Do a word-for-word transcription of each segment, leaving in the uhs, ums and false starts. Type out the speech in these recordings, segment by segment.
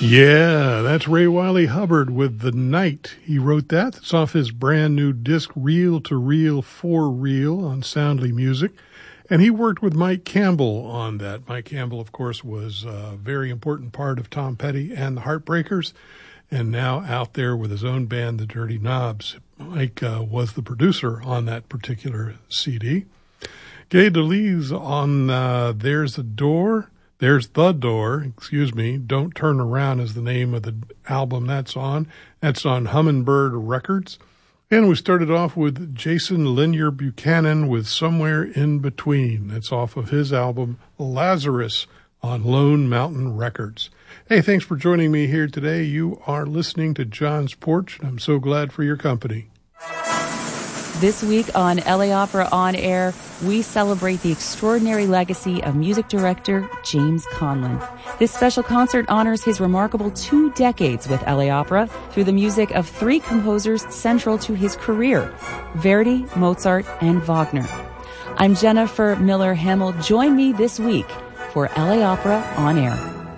Yeah, that's Ray Wiley Hubbard with The Night. He wrote that. It's off his brand new disc, Reel to Reel for Real, on Soundly Music. And he worked with Mike Campbell on that. Mike Campbell, of course, was a very important part of Tom Petty and the Heartbreakers, and now out there with his own band, the Dirty Knobs. Mike uh, was the producer on that particular C D. Gay DeLee's on uh, There's a Door. There's the Door, excuse me. Don't Turn Around is the name of the album that's on. That's on Hummingbird Records. And we started off with Jason Lanier Buchanan with Somewhere in Between. That's off of his album Lazarus on Lone Mountain Records. Hey, thanks for joining me here today. You are listening to John's Porch, and I'm so glad for your company. This week on L A Opera On Air, we celebrate the extraordinary legacy of music director James Conlon. This special concert honors his remarkable two decades with L A Opera through the music of three composers central to his career, Verdi, Mozart, and Wagner. I'm Jennifer Miller Hamill. Join me this week for L A Opera On Air.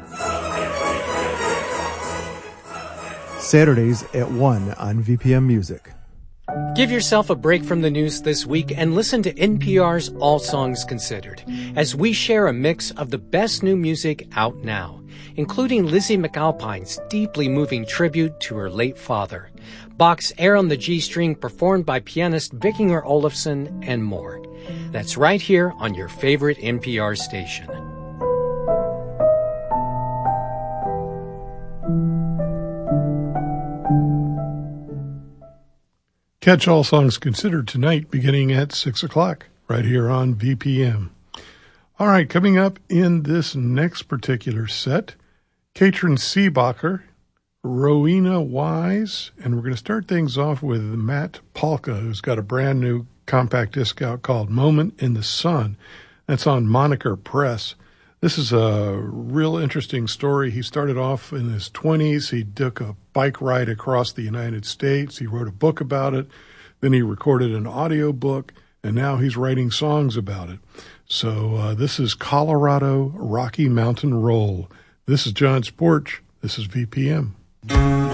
Saturdays at one on V P M Music. Give yourself a break from the news this week and listen to N P R's All Songs Considered as we share a mix of the best new music out now, including Lizzie McAlpine's deeply moving tribute to her late father, Bach's Air on the G String performed by pianist Vickinger Olofsson, and more. That's right here on your favorite N P R station. Catch All Songs Considered tonight beginning at six o'clock right here on V P M. All right, coming up in this next particular set, Katrin Seebacher, Rowena Wise, and we're going to start things off with Matt Polka, who's got a brand new compact disc out called Moment in the Sun. That's on Moniker Press. This is a real interesting story. He started off in his twenties. He took a bike ride across the United States. He wrote a book about it. Then he recorded an audio book, and now he's writing songs about it. So uh, this is Colorado Rocky Mountain Roll. This is John's Porch. This is V P M.